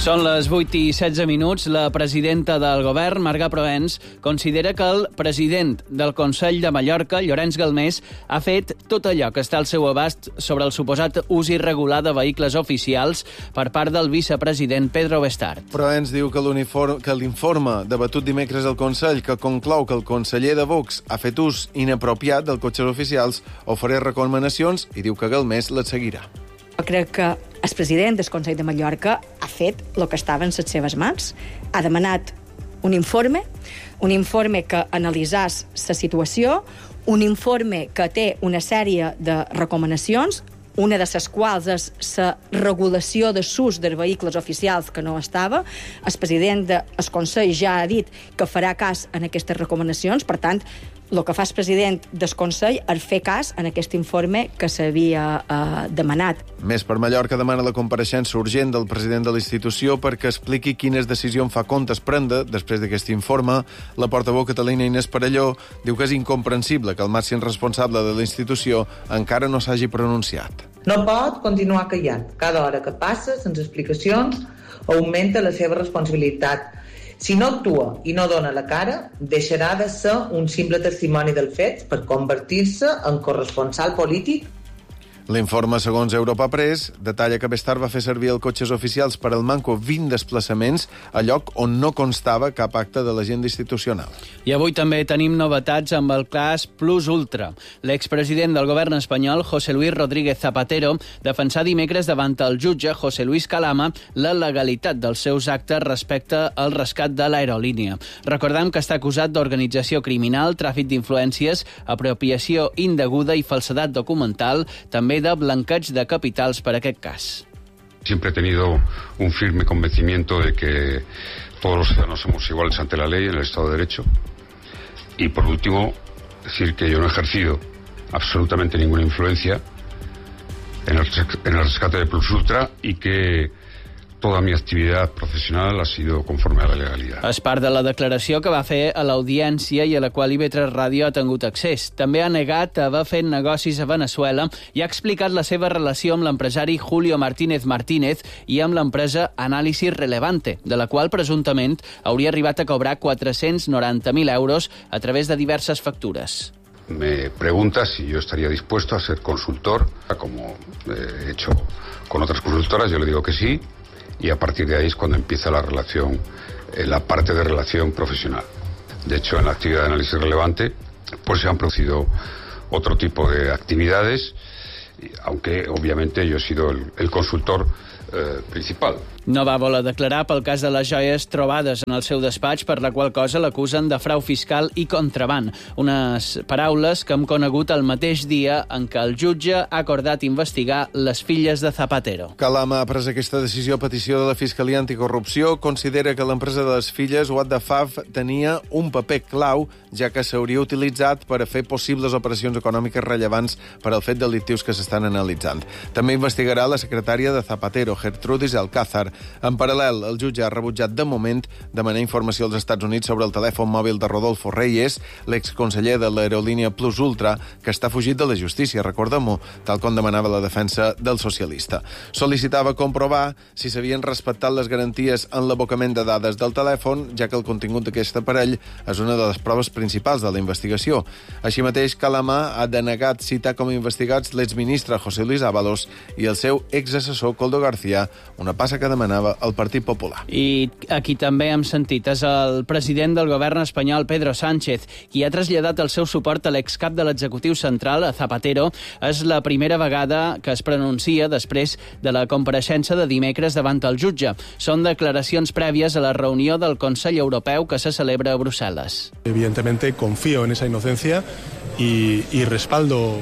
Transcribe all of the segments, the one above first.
Són les 8:16. La presidenta del govern, Marga Proens, considera que el president del Consell de Mallorca, Llorenç Galmés, ha fet tot allò que està al seu abast sobre el suposat ús irregular de vehicles oficials per part del vicepresident Pedro Bestart. Proens diu que l'informe debatut dimecres al Consell, que conclou que el conseller de Vox ha fet ús inapropiat dels cotxes oficials, ofereix recomanacions i diu que Galmés les seguirà. Jo crec que el president del Consell de Mallorca ha fet el que estava en les seves mans. Ha demanat un informe que analitzés la situació, un informe que té una sèrie de recomanacions, una de les quals és la regulació de l'ús dels vehicles oficials que no estava. El president del Consell ja ha dit que farà cas en aquestes recomanacions, per tant, el que fa el president del Consell és fer cas en aquest informe que s'havia demanat. Més per Mallorca demana la compareixença urgent del president de la institució perquè expliqui quines decisions fa comptes prendre després d'aquest informe. La portaveu catalana Inés Perelló diu que és incomprensible que el màxim responsable de la institució encara no s'hagi pronunciat. No pot continuar callant. Cada hora que passa, sense explicacions, augmenta la seva responsabilitat. Si no actua i no dona la cara, deixarà de ser un simple testimoni del fet per convertir-se en corresponsal polític. L'informe, segons Europa Press, detalla que Bestart va fer servir els cotxes oficials per al manco 20 desplaçaments a lloc on no constava cap acte de l'agenda institucional. I avui també tenim novetats amb el cas Plus Ultra. L'expresident del govern espanyol, José Luis Rodríguez Zapatero, defensà dimecres davant el jutge José Luis Calama la legalitat dels seus actes respecte al rescat de l'aerolínia. Recordem que està acusat d'organització criminal, tràfic d'influències, apropiació indeguda i falsedat documental, també de blanqueig de capitals per aquest cas. Siempre he tenido un firme convencimiento de que todos los ciudadanos somos iguales ante la ley en el Estado de Derecho. Y por último, decir que yo no he ejercido absolutamente ninguna influencia en el rescate de Plus Ultra y que toda mi actividad profesional ha sido conforme a la legalidad. És part de la declaració que va fer a l'audiència i a la qual IB3 Ràdio ha tingut accés. També ha negat haver fet negocis a Venezuela i ha explicat la seva relació amb l'empresari Julio Martínez Martínez i amb l'empresa Análisis Relevante, de la qual presumptament hauria arribat a cobrar 490.000 euros a través de diverses factures. Me pregunta si yo estaría dispuesto a ser consultor, como he hecho con otras consultoras. Yo le digo que sí. Y a partir de ahí es cuando empieza la relación, la parte de relación profesional. De hecho, en la actividad de análisis relevante, pues se han producido otro tipo de actividades, aunque obviamente yo he sido el consultor principal. No va voler declarar pel cas de les joies trobades en el seu despatx, per la qual cosa l'acusen de frau fiscal i contraban. Unes paraules que hem conegut el mateix dia en què el jutge ha acordat investigar les filles de Zapatero. Calama ha pres aquesta decisió a petició de la Fiscalia Anticorrupció. Considera que l'empresa de les filles, What the Fav, tenia un paper clau, ja que s'hauria utilitzat per a fer possibles operacions econòmiques rellevants per al fet delictius que s'estan analitzant. També investigarà la secretària de Zapatero, Gertrudis Alcázar. En paral·lel, el jutge ha rebutjat de moment demanar informació als Estats Units sobre el telèfon mòbil de Rodolfo Reyes, l'exconseller de l'aerolínia Plus Ultra, que està fugit de la justícia, recordem-ho, tal com demanava la defensa del socialista. Sol·licitava comprovar si s'havien respectat les garanties en l'abocament de dades del telèfon, ja que el contingut d'aquest aparell és una de les proves principals de la investigació. Així mateix, Calama ha denegat citar com a investigats l'exministre José Luis Ábalos i el seu exassessor Koldo García, una passa que demanava el Partit Popular. I aquí també hem sentit és el president del govern espanyol, Pedro Sánchez, qui ha traslladat el seu suport a l'excap de l'executiu central, a Zapatero. És la primera vegada que es pronuncia després de la compareixença de dimecres davant el jutge. Són declaracions prèvies a la reunió del Consell Europeu que se celebra a Brussel·les. Evidentemente confío en esa inocencia y respaldo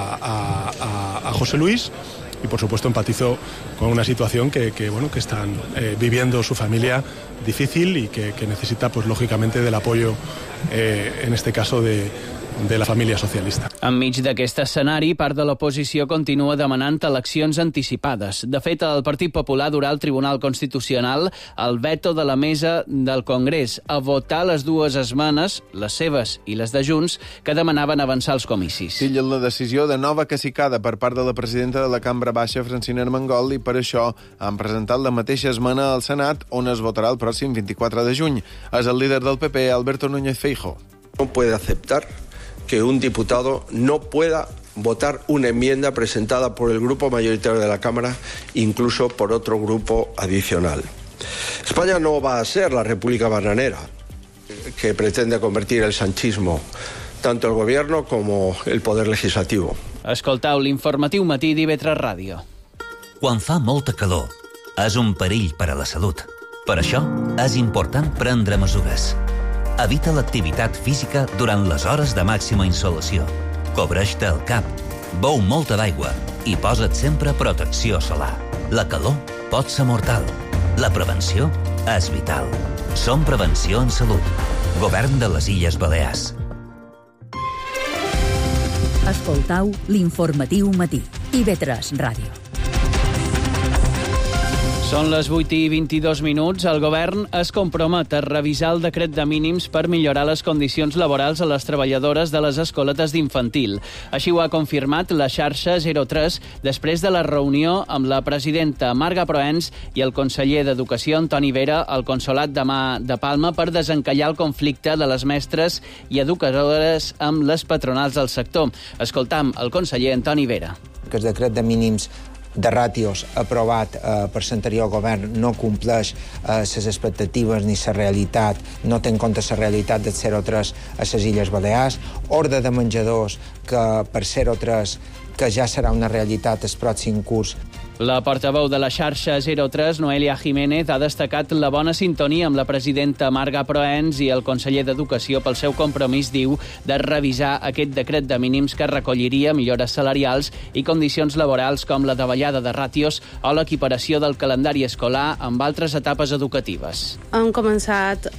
a José Luis. Y por supuesto empatizo con una situación que están viviendo su familia difícil y que necesita pues lógicamente del apoyo en este caso de de la familia socialista. Enmig d'aquest escenari, part de l'oposició continua demanant eleccions anticipades. De fet, el Partit Popular durà al Tribunal Constitucional el veto de la mesa del Congrés a votar les dues esmenes, les seves i les de Junts, que demanaven avançar els comicis. Tillen la decisió de nova cacicada per part de la presidenta de la Cambra Baixa, Francina Armengol, i per això han presentat la mateixa esmena al Senat, on es votarà el pròxim 24 de juny. És el líder del PP, Alberto Núñez Feijóo. No puede aceptar que un diputado no pueda votar una enmienda presentada por el grupo mayoritario de la Cámara, incluso por otro grupo adicional. España no va a ser la república bananera que pretende convertir el sanchismo, tanto el gobierno como el poder legislativo. Escoltau l'informatiu matí d'IV3 Ràdio. Quan fa molta calor, és un perill per a la salut. Per això, és important prendre mesures. Evita l'activitat física durant les hores de màxima insolació. Cobreix-te el cap, beu molta d'aigua i posa't sempre protecció solar. La calor pot ser mortal. La prevenció és vital. Som Prevenció en Salut. Govern de les Illes Balears. Escoltau l'informatiu matí. IV3 Ràdio. Són les 8:22. El govern es compromet a revisar el decret de mínims per millorar les condicions laborals a les treballadores de les escoletes d'infantil. Així ho ha confirmat la xarxa 03 després de la reunió amb la presidenta Marga Proens i el conseller d'Educació Antoni Vera al Consolat de Palma per desencallar el conflicte de les mestres i educadores amb les patronals del sector. Escoltam el conseller Antoni Vera. El decret de mínims de ràtios aprovat per l'anterior govern no compleix les expectatives ni la realitat, no té en compte la realitat del 03 a les Illes Balears, ordre de menjadors que per 03 que ja serà una realitat el pròxim curs. La portaveu de la xarxa 03, Noelia Jiménez, ha destacat la bona sintonia amb la presidenta Marga Proens i el conseller d'Educació pel seu compromís, diu, de revisar aquest decret de mínims que recolliria millores salarials i condicions laborals com la davallada de ràtios o l'equiparació del calendari escolar amb altres etapes educatives. Hem començat,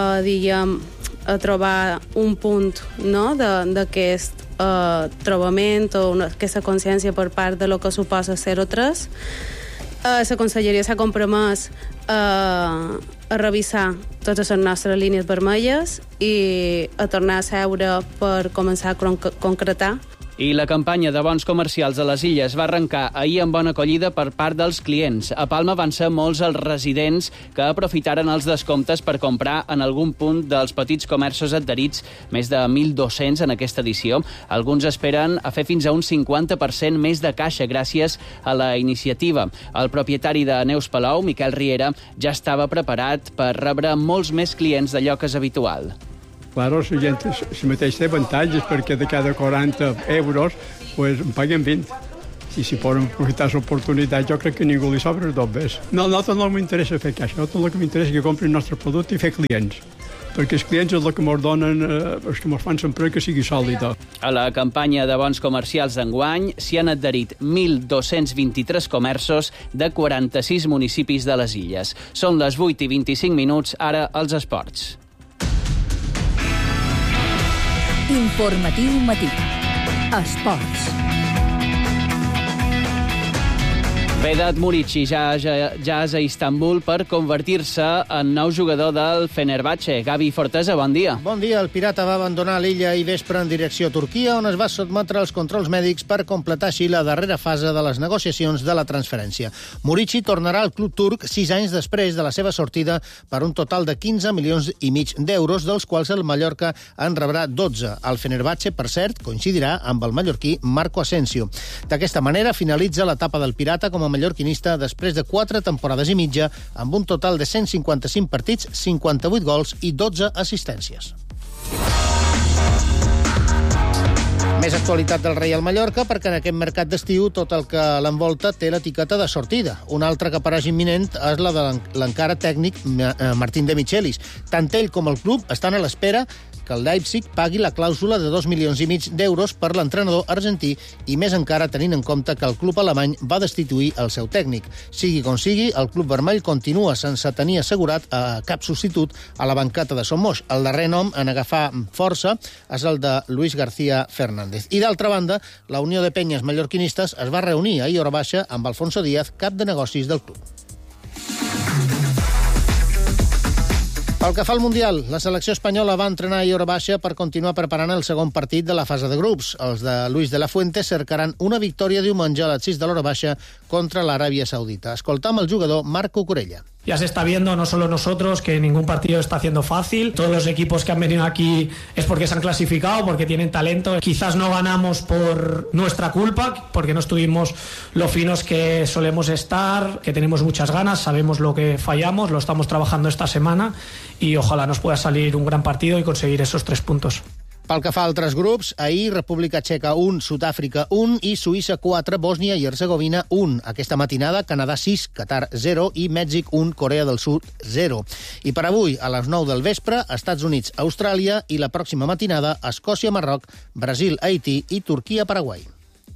a trobar un punt, no?, d'aquest trobament o aquesta consciència per part de lo que suposa 03. La Conselleria s'ha compromès a revisar totes les nostres línies vermelles i a tornar a seure per començar a concretar. I la campanya de bons comercials a les Illes va arrencar ahir amb bona acollida per part dels clients. A Palma van ser molts els residents que aprofitaren els descomptes per comprar en algun punt dels petits comerços adherits, més de 1.200 en aquesta edició. Alguns esperen a fer fins a un 50% més de caixa gràcies a la iniciativa. El propietari de Neus Palou, Miquel Riera, ja estava preparat per rebre molts més clients d'allò que és habitual. Claro, la gent si mateix té avantatges perquè de cada 40 euros pues, en paguen 20. I si poden aprofitar l'oportunitat, jo crec que a ningú li sobra dos més. No, a nosaltres no m'interessa fer caixa, a nosaltres el que m'interessa és que comprin el nostre producte i fer clients. Perquè els clients és el que ens donen, els que ens fan sempre que sigui sòlida. A la campanya de bons comercials d'enguany s'hi han adherit 1.223 comerços de 46 municipis de les Illes. Són les 8:25, ara els esports. Informatiu matí. Esports. Vedat Murici ja és a Istanbul per convertir-se en nou jugador del Fenerbahçe. Gavi Fortesa, bon dia. Bon dia. El pirata va abandonar l'illa ahir vespre en direcció a Turquia, on es va sotmetre als controls mèdics per completar així la darrera fase de les negociacions de la transferència. Murici tornarà al club turc 6 anys després de la seva sortida per un total de 15,5 milions d'euros, dels quals el Mallorca en rebrà 12. El Fenerbahçe, per cert, coincidirà amb el mallorquí Marco Asensio. D'aquesta manera finalitza l'etapa del pirata com a mallorquinista després de 4 temporades i mitja, amb un total de 155 partits, 58 gols i 12 assistències. Més actualitat del Reial Mallorca, perquè en aquest mercat d'estiu tot el que l'envolta té l'etiqueta de sortida. Una altra que apareix imminent és la de l'encara tècnic Martín de Michelis. Tant ell com el club estan a l'espera que el Leipzig pagui la clàusula de 2,5 milions d'euros per l'entrenador argentí i més encara tenint en compte que el club alemany va destituir el seu tècnic. Sigui com sigui, el club vermell continua sense tenir assegurat cap substitut a la banqueta de Son Moix. El darrer nom en agafar força és el de Luis García Fernández. I d'altra banda, la Unió de Penyes Mallorquinistes es va reunir ahir a hora baixa amb Alfonso Díaz, cap de negocis del club. Pel que fa al Mundial, la selecció espanyola va entrenar ahir a hora baixa per continuar preparant el segon partit de la fase de grups. Els de Luis de la Fuente cercaran una victòria diumenge a les 6 de l'hora baixa contra l'Aràbia Saudita. Escoltam el jugador Marco Corella. Ya se está viendo, no solo nosotros, que ningún partido está haciendo fácil. Todos los equipos que han venido aquí es porque se han clasificado, porque tienen talento. Quizás no ganamos por nuestra culpa, porque no estuvimos lo finos que solemos estar, que tenemos muchas ganas, sabemos lo que fallamos, lo estamos trabajando esta semana y ojalá nos pueda salir un gran partido y conseguir esos 3 puntos. Pel que fa a altres grups, ahir República Txeca 1, Sud-àfrica 1 i Suïssa 4, Bòsnia i Hercegovina 1. Aquesta matinada, Canadà 6, Qatar 0 i Mèxic 1, Corea del Sud 0. I per avui, a les 9 del vespre, Estats Units, Austràlia i la pròxima matinada, Escòcia, Marroc, Brasil, Haití i Turquia, Paraguai.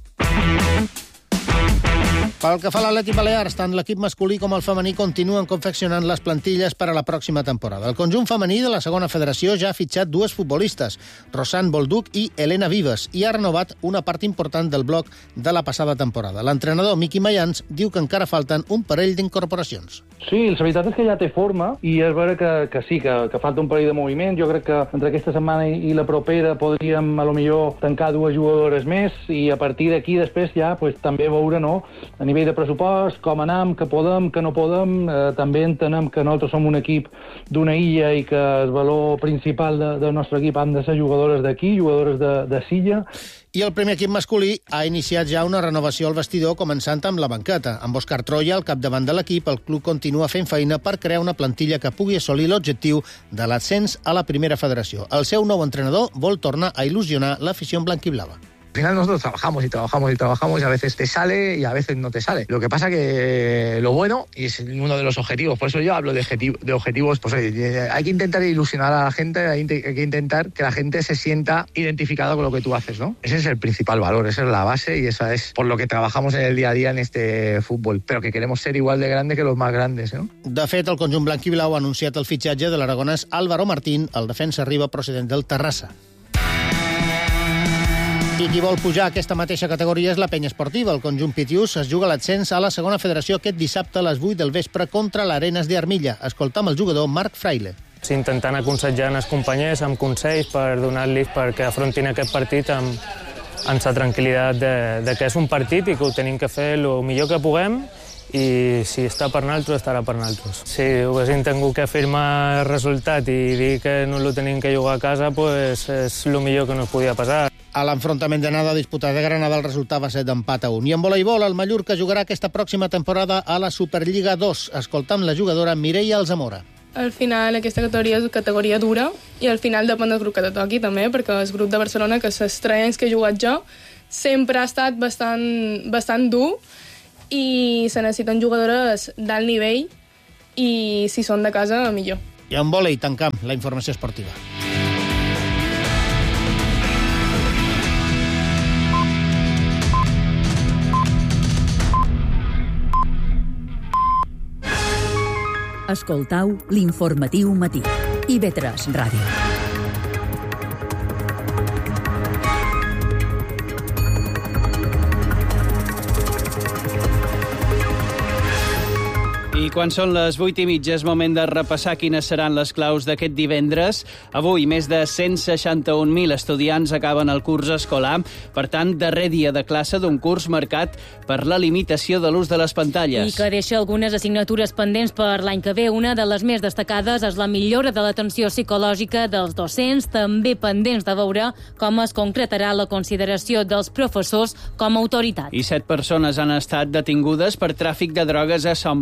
Pel que fa a l'Atlètic Balears, tant l'equip masculí com el femení continuen confeccionant les plantilles per a la pròxima temporada. El conjunt femení de la segona federació ja ha fitxat 2 futbolistes, Rosan Bolduc i Elena Vives, i ha renovat una part important del bloc de la passada temporada. L'entrenador Miqui Mayans diu que encara falten un parell d'incorporacions. Sí, la veritat és que ja té forma i és vera que sí, que falta un parell de moviments. Jo crec que entre aquesta setmana i la propera podríem, a lo millor, tancar 2 jugadores més i a partir d'aquí després ja també veure, no?, a nivell de pressupost, com anem, que podem, que no podem. També entenem que nosaltres som un equip d'una illa i que el valor principal del nostre equip han de ser jugadores d'aquí, jugadores de Silla. I el primer equip masculí ha iniciat ja una renovació al vestidor, començant amb la banqueta. Amb Òscar Troia al capdavant de l'equip, el club continua fent feina per crear una plantilla que pugui assolir l'objectiu de l'ascens a la primera federació. El seu nou entrenador vol tornar a il·lusionar l'afició blanquiblava. Al final nosotros trabajamos y trabajamos y trabajamos y a veces te sale y a veces no te sale. Lo que pasa que lo bueno, y es uno de los objetivos, por eso yo hablo de objetivos, pues hay que intentar ilusionar a la gente, hay que intentar que la gente se sienta identificada con lo que tú haces, ¿no? Ese es el principal valor, esa es la base y esa es por lo que trabajamos en el día a día en este fútbol, pero que queremos ser igual de grande que los más grandes, ¿no? De fet, el conjunt blanquiblau ha anunciat el fitxatge de l'aragonès Álvaro Martín, el defensa arriba procedent del Terrassa. I qui vol pujar a aquesta mateixa categoria és la Penya Esportiva. El conjunt pitiús es juga l'ascens a la segona federació aquest dissabte a les 8 del vespre contra l'Arenas de Armilla. Escoltam el jugador Marc Fraile. Intentant aconsellar els companys amb consells per donar-los perquè afrontin aquest partit amb la tranquil·litat de que és un partit i que ho tenim que fer el millor que puguem i si està per nosaltres, estarà per nosaltres. Si haguéssim tingut que firmar el resultat i dir que no el tenim que jugar a casa, pues és el millor que no podia passar. A l'enfrontament d'anada disputat de Granada el resultat va ser d'empat a 1. I en voleibol, el Mallorca jugarà aquesta pròxima temporada a la Superliga 2. Escoltam la jugadora Mireia Alzamora. Al final aquesta categoria és categoria dura i al final depèn del grup que te toqui també, perquè el grup de Barcelona, que és els 3 anys que he jugat jo, sempre ha estat bastant dur i se necessiten jugadores d'alt nivell i si són de casa, millor. I en vòlei tancam la informació esportiva. Escoltau l'informatiu matí. IB3 Ràdio. I quan són les 8:30 és moment de repassar quines seran les claus d'aquest divendres. Avui, més de 161.000 estudiants acaben el curs escolar. Per tant, darrer dia de classe d'un curs marcat per la limitació de l'ús de les pantalles. I que deixa algunes assignatures pendents per l'any que ve. Una de les més destacades és la millora de l'atenció psicològica dels docents, també pendents de veure com es concretarà la consideració dels professors com a autoritat. I 7 persones han estat detingudes per tràfic de drogues a Son Banya.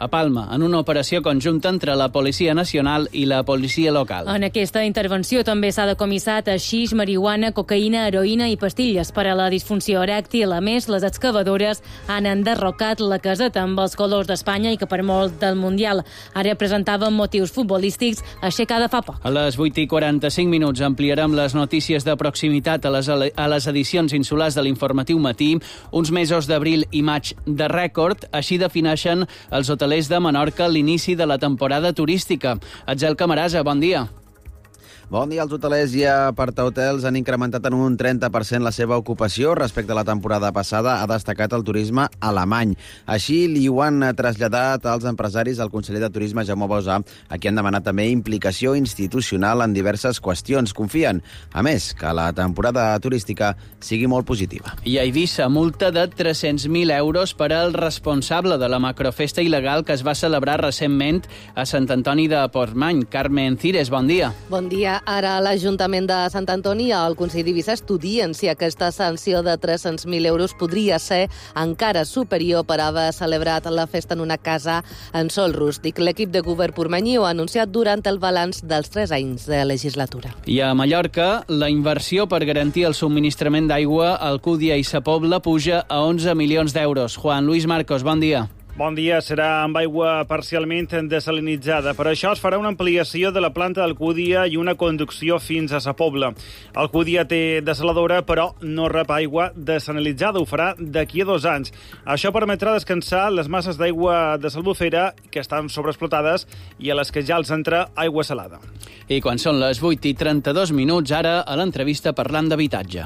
a Palma, en una operació conjunta entre la Policia Nacional i la policia local. En aquesta intervenció també s'ha decomissat haixix, marihuana, cocaïna, heroïna i pastilles per a la disfunció erèctil. A més, les excavadores han enderrocat la caseta amb els colors d'Espanya i que per molt del Mundial ara presentava motius futbolístics aixecada fa poc. A les 8:45 ampliarem les notícies de proximitat a les edicions insulars de l'Informatiu Matí. Uns mesos d'abril i maig de rècord, així defineixen els hotelers de Menorca l'inici de la temporada turística. Atzel Camarasa, bon dia. Bon dia. Els hotelers i apartahotels han incrementat en un 30% la seva ocupació respecte a la temporada passada, ha destacat el turisme alemany. Així li ho han traslladat als empresaris al conseller de Turisme, Jaume Bauzà, a qui han demanat també implicació institucional en diverses qüestions. Confien, a més, que la temporada turística sigui molt positiva. I a Eivissa, multa de 300.000 euros per al responsable de la macrofesta il·legal que es va celebrar recentment a Sant Antoni de Portmany. Carmen Cires, bon dia. Bon dia. Ara l'Ajuntament de Sant Antoni i el Consell d'Eivissa estudien si aquesta sanció de 300.000 euros podria ser encara superior per haver celebrat la festa en una casa en sòl rústic. L'equip de govern portmany ho ha anunciat durant el balanç dels 3 anys de legislatura. I a Mallorca, la inversió per garantir el subministrament d'aigua a Alcúdia i Sa Pobla puja a 11 milions d'euros. Juan Luis Marcos, bon dia. Bon dia. Serà amb aigua parcialment desalinitzada. Per això es farà una ampliació de la planta d'Alcúdia i una conducció fins a Sa Pobla. Alcúdia té desaladora, però no rep aigua desalinitzada. Ho farà d'aquí a 2 anys. Això permetrà descansar les masses d'aigua de Salbufera, que estan sobreexplotades, i a les que ja els entra aigua salada. I quan són les 8:32, ara a l'entrevista parlant d'habitatge.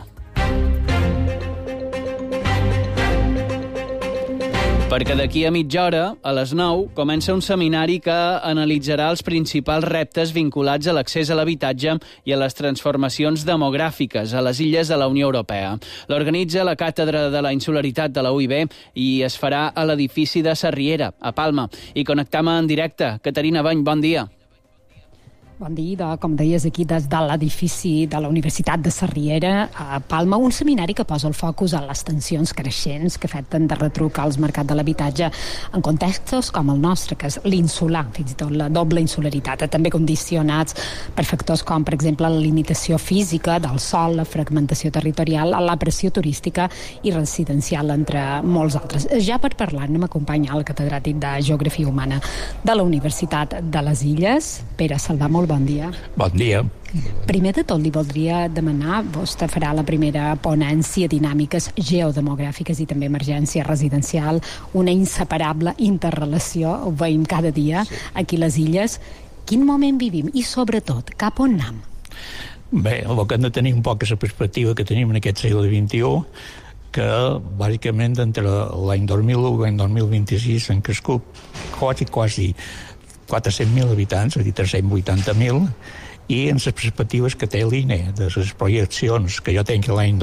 Perquè d'aquí a mitja hora, a les 9, comença un seminari que analitzarà els principals reptes vinculats a l'accés a l'habitatge i a les transformacions demogràfiques a les illes de la Unió Europea. L'organitza la Càtedra de la Insularitat de la UIB i es farà a l'edifici de Sarriera, a Palma. I connectam en directe. Caterina Bany, bon dia. Bon dia, com deies, aquí des de l'edifici de la Universitat de Sarriera a Palma, un seminari que posa el focus en les tensions creixents que afecten de retruc als mercats de l'habitatge en contextos com el nostre, que és l'insular, fins i tot la doble insularitat, també condicionats per factors com, per exemple, la limitació física del sòl, la fragmentació territorial, la pressió turística i residencial, entre molts altres. Ja per parlar-ne m'acompanya el catedràtic de Geografia Humana de la Universitat de les Illes, Pere Salvà. Molt bon dia. Bon dia. Primer de tot li voldria demanar, vostè farà la primera ponència dinàmiques geodemogràfiques i també emergència residencial, una inseparable interrelació, ho veiem cada dia aquí a les illes. Quin moment vivim i sobretot cap on anem? Bé, el que hem de tenir un poc és la perspectiva que tenim en aquest segle XXI, que bàsicament entre l'any 2001 i l'any 2026 han crescut quasi 400.000 habitants, és a dir, 380.000, i en les perspectives que té l'INE, de les projeccions que jo tenc l'any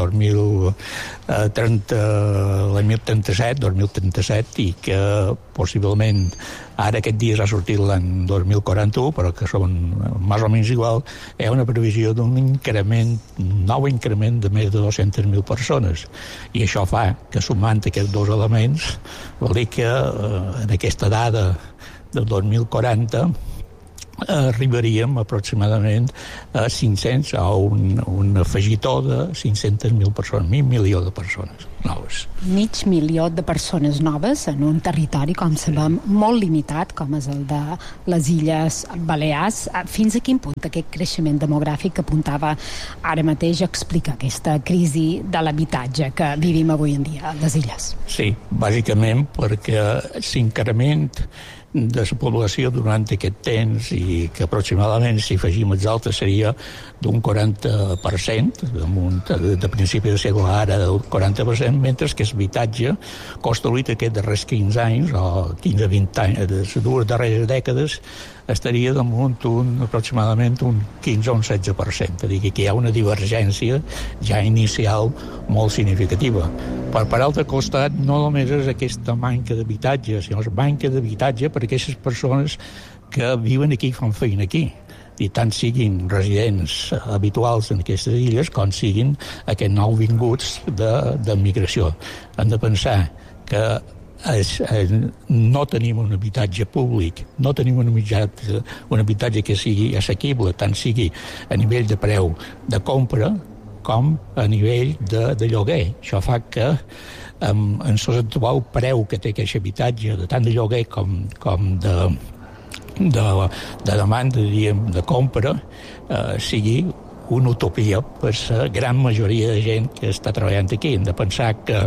2037 i que possiblement ara aquest dia ha sortit l'any 2041, però que són més o menys igual, hi ha una previsió d'un nou increment de més de 200.000 persones. I això fa que, sumant aquests 2 elements, vol dir que en aquesta dada del 2040 arribaríem aproximadament a 500, a un afegitó de 500.000 persones, 1 milió de persones noves. 500.000 de persones noves en un territori, com sabem, molt limitat, com és el de les Illes Balears. Fins a quin punt aquest creixement demogràfic que apuntava ara mateix explica aquesta crisi de l'habitatge que vivim avui en dia a les illes? Sí, bàsicament perquè l'increment de la població durant aquest temps i que aproximadament, si afegim els altres, seria d'un 40%, de principi de segle ara del 40%, mentre que l'habitatge construït aquests darrers 15 anys o 15-20 anys, de les 2 darreres dècades, estaria damunt aproximadament un 15 o un 16%. És a dir, que hi ha una divergència ja inicial molt significativa. Per altre costat, no només és aquesta manca d'habitatge, sinó és manca d'habitatge per aquestes persones que viuen aquí i fan feina aquí. I tant siguin residents habituals en aquestes illes com siguin aquests nouvinguts de migració. Hem de pensar que no tenim un habitatge públic, no tenim un habitatge que sigui assequible, tant sigui a nivell de preu de compra com a nivell de lloguer. Això fa que en l'actual preu que té aquest habitatge, de tant de lloguer com de demanda, diríem, de compra, sigui una utopia per la gran majoria de gent que està treballant aquí. Hem de pensar que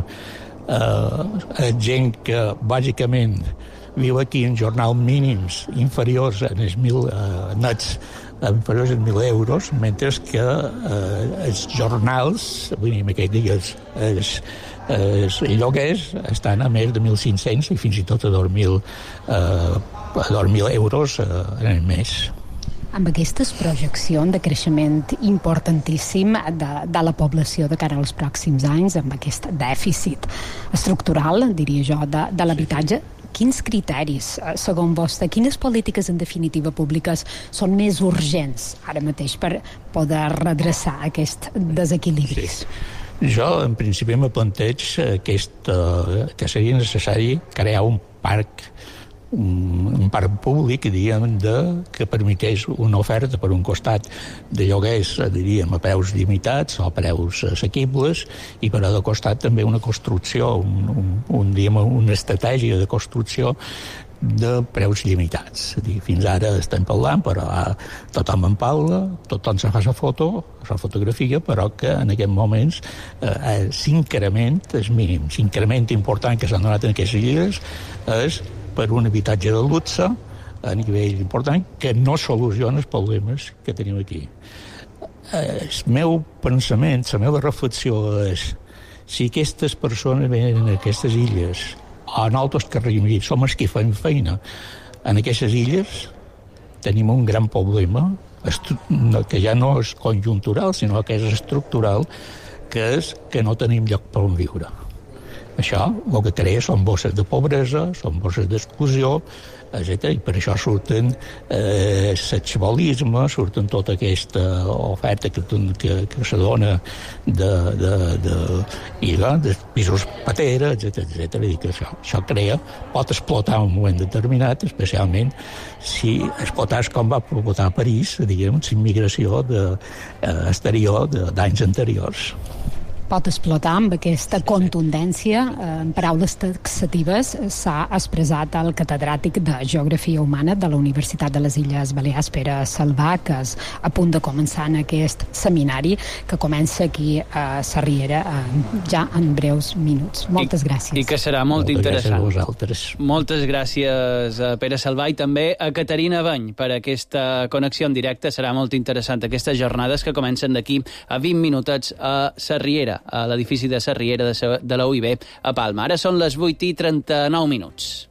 gent que bàsicament viu aquí en jornals mínims inferiors a els 1.000 nets, inferiors a 1.000 euros, mentre que els jornals, vull dir, aquests dies, els lloguers estan a més de 1.500 i fins i tot a 2.000 euros en el mes. Amb aquestes projeccions de creixement importantíssim de la població de cara als pròxims anys, amb aquest dèficit estructural, diria jo, de l'habitatge, quins criteris, segons vostè, quines polítiques, en definitiva, públiques són més urgents ara mateix per poder redreçar aquest desequilibri? Sí. Jo, en principi, me planteig que seria necessari crear un parc públic, diríem, que permeteix una oferta per un costat de lloguers, diríem, a preus limitats o a preus assequibles, i per altre costat també una construcció, una estratègia de construcció de preus limitats. Fins ara estem parlant, però tothom en parla, tothom se fa la fotografia, però que en aquests moments s'increment els mínims. L'increment important que s'han donat en aquestes illes és per un habitatge de luxe a nivell important que no soluciona els problemes que tenim aquí. El meu pensament, la meva reflexió és si aquestes persones venen a aquestes illes o nosaltres que som els que fem feina en aquestes illes, tenim un gran problema que ja no és conjuntural, sinó que és estructural, que és que no tenim lloc per on viure. Això el que crea són bosses de pobresa, són bosses d'exclusió, etc. I per això surten sexualisme, surten tota aquesta oferta que se dona de pisos patera, etc. I que això pot explotar en un moment determinat, especialment si explotàs com va explotar a París, diguem, l'immigració exterior d'anys anteriors. Pot explotar amb aquesta contundència. En paraules taxatives s'ha expressat el catedràtic de Geografia Humana de la Universitat de les Illes Balears, Pere Salvà, que és a punt de començar en aquest seminari que comença aquí a Sarriera ja en breus minuts. Moltes gràcies. I que serà molt interessant. Gràcies a vosaltres. Moltes gràcies a Pere Salvà i també a Caterina Bany per aquesta connexió en directe. Serà molt interessant aquestes jornades que comencen d'aquí a 20 minutets a Sarriera, a l'edifici de Sarriera de la UIB a Palma. Ara són les 8:39 minuts.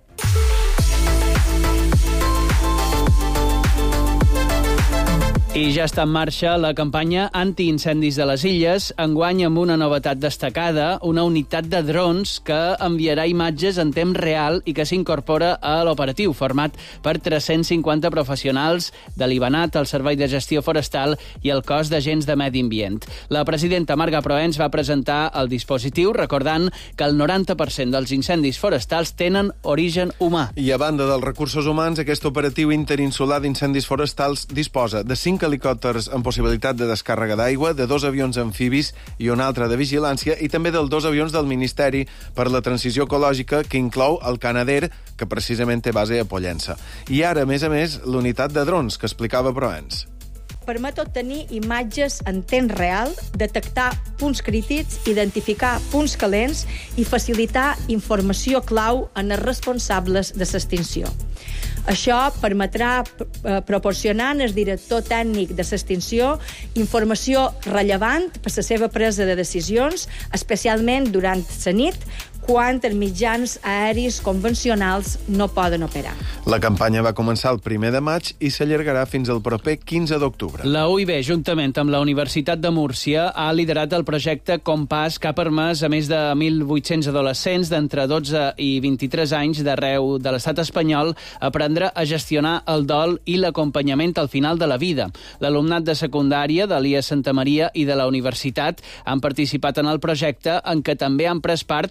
I ja està en marxa la campanya antiincendis de les illes, enguany amb una novetat destacada, una unitat de drons que enviarà imatges en temps real i que s'incorpora a l'operatiu, format per 350 professionals de l'IBANAT, el Servei de Gestió Forestal i el cos d'agents de medi ambient. La presidenta Marga Proens va presentar el dispositiu, recordant que el 90% dels incendis forestals tenen origen humà. I a banda dels recursos humans, aquest operatiu interinsular d'incendis forestals disposa de 5 helicòpters amb possibilitat de descàrrega d'aigua, de 2 avions amfibis i un altre de vigilància, i també dels 2 avions del Ministeri per la Transició Ecològica, que inclou el Canadair, que precisament té base a Pollença. I ara, a més, l'unitat de drons, que explicava Proens. Permet obtenir imatges en temps real, detectar punts crítics, identificar punts calents i facilitar informació clau en els responsables de l'extinció. Això permetrà proporcionar al director tècnic de l'extinció informació rellevant per la seva presa de decisions, especialment durant la nit, quan els mitjans aeris convencionals no poden operar. La campanya va començar el 1 de maig i s'allargarà fins al proper 15 d'octubre. La UIB, juntament amb la Universitat de Múrcia, ha liderat el projecte Compàs, que ha permès a més de 1.800 adolescents d'entre 12 i 23 anys d'arreu de l'estat espanyol aprendre a gestionar el dol i l'acompanyament al final de la vida. L'alumnat de secundària de l'IA Santa Maria i de la universitat han participat en el projecte, en què també han pres part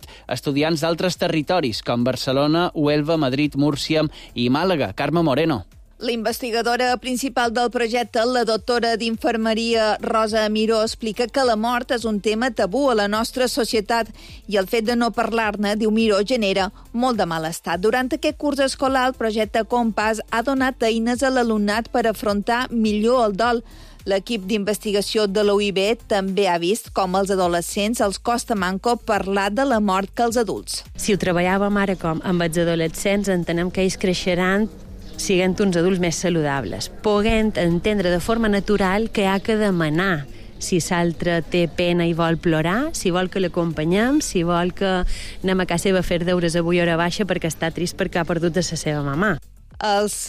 estudiants d'altres territoris, com Barcelona, Huelva, Madrid, Múrcia i Màlaga. Carme Moreno. La investigadora principal del projecte, la doctora d'Infermeria Rosa Miró, explica que la mort és un tema tabú a la nostra societat i el fet de no parlar-ne, diu Miró, genera molt de malestar. Durant aquest curs escolar, el projecte Compàs ha donat eines a l'alumnat per afrontar millor el dol. L'equip d'investigació de l'UIB també ha vist com als adolescents els costa manco parlar de la mort que els adults. Si ho treballàvem ara com amb els adolescents, entenem que ells creixeran siguent uns adults més saludables, poguent entendre de forma natural que ha que demanar si l'altre té pena i vol plorar, si vol que l'acompanyem, si vol que anem a casa seva a fer deures avui hora baixa perquè està trist perquè ha perdut de la seva mamà. Els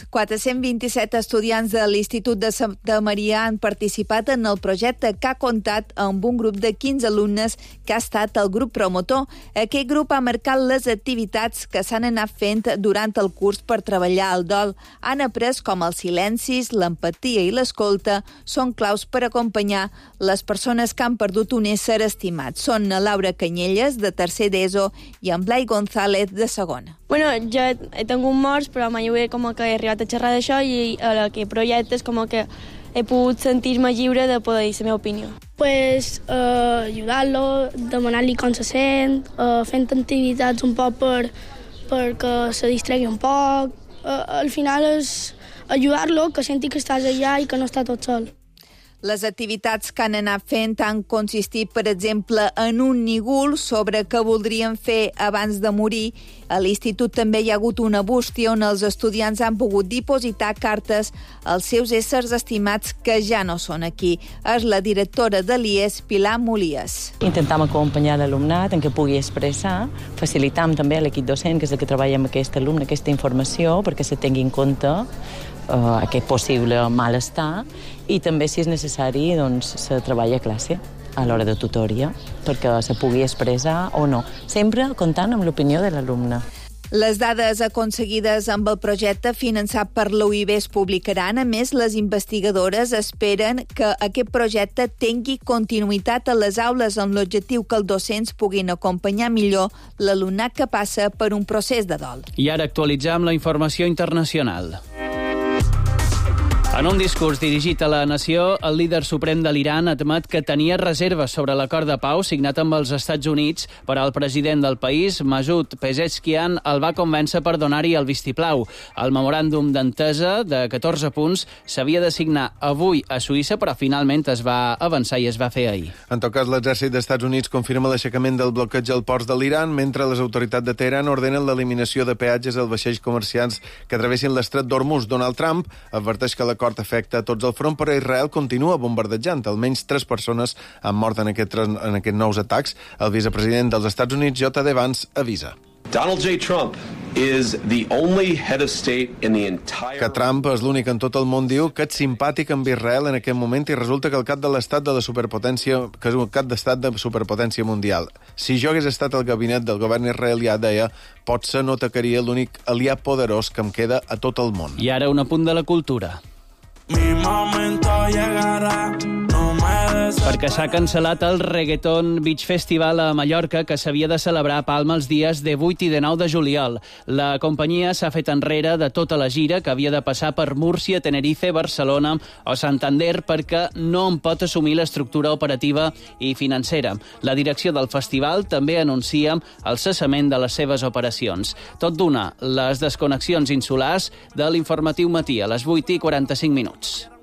427 estudiants de l'Institut de Santa Maria han participat en el projecte que ha comptat amb un grup de 15 alumnes que ha estat el grup promotor. Aquest grup ha marcat les activitats que s'han anat fent durant el curs per treballar el dol. Han après com els silencis, l'empatia i l'escolta són claus per acompanyar les persones que han perdut un ésser estimat. Són la Laura Canyelles, de tercer d'ESO, i en Blai González, de segona. Bueno, jo he tingut morts, però mai com que he arribat a xerrar d'això i a aquest projecte és com que he pogut sentir-me lliure de poder dir la meva opinió. Pues ajudar-lo, demanar-li com se sent, fent activitats un poc perquè se distregui un poc. Al final és ajudar-lo, que senti que estàs allà i que no està tot sol. Les activitats que han anat fent han consistit, per exemple, en un nígul sobre què voldrien fer abans de morir. A l'institut també hi ha hagut una bústia on els estudiants han pogut dipositar cartes als seus éssers estimats que ja no són aquí. És la directora de l'IES, Pilar Molies. Intentem acompanyar l'alumnat en què pugui expressar, facilitam també a l'equip docent, que és el que treballa amb aquest alumne, aquesta informació, perquè se tingui en compte aquest possible malestar i també, si és necessari, doncs, se treballa a classe a l'hora de tutoria perquè se pugui expressar o no, sempre comptant amb l'opinió de l'alumne. Les dades aconseguides amb el projecte finançat per l'UIB es publicaran. A més, les investigadores esperen que aquest projecte tingui continuïtat a les aules amb l'objectiu que els docents puguin acompanyar millor l'alumnat que passa per un procés de dol. I ara actualitzem la informació internacional. En un discurs dirigit a la nació, el líder suprem de l'Iran admet que tenia reserves sobre l'acord de pau signat amb els Estats Units, però el president del país, Masoud Pezeshkian, el va convèncer per donar-hi el vistiplau. El memoràndum d'entesa de 14 punts s'havia de signar avui a Suïssa, però finalment es va avançar i es va fer ahir. En tot cas, l'exèrcit dels Estats Units confirma l'aixecament del bloqueig al ports de l'Iran, mentre les autoritats de Teheran ordenen l'eliminació de peatges als vaixells comerciants que travessin l'estret d'Hormuz. Donald Trump adverteix que l'acord afecta a tots el front, però Israel continua bombardejant. Almenys 3 persones han mort en aquests nous atacs. El vicepresident dels Estats Units, J.D. Vance, avisa. Donald J. Trump is the only head of state in the entire... Que Trump és l'únic en tot el món, diu, que és simpàtic amb Israel en aquest moment i resulta que el cap de l'estat de la superpotència, que és un cap d'estat de superpotència mundial. Si jo hagués estat al gabinet del govern israelià, deia, potser no atacaria l'únic aliat poderós que em queda a tot el món. I ara un apunt de la cultura. Mi momento llegará, no me Perquè s'ha cancel·lat el Reggaeton Beach Festival a Mallorca, que s'havia de celebrar a Palma els dies de 8 i de 9 de juliol. La companyia s'ha fet enrere de tota la gira, que havia de passar per Múrcia, Tenerife, Barcelona o Santander, perquè no en pot assumir l'estructura operativa i financera. La direcció del festival també anuncia el cessament de les seves operacions. Tot d'una, les desconnexions insulars de l'informatiu matí a les 8:45.